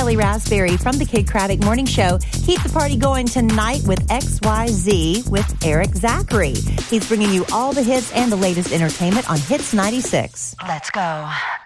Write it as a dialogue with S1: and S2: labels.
S1: Kelly Raspberry from the Kid Craddock Morning Show. Keep the party going tonight with XYZ with Eric Zachary. He's bringing you all the hits and the latest entertainment on Hits 96.
S2: Let's go.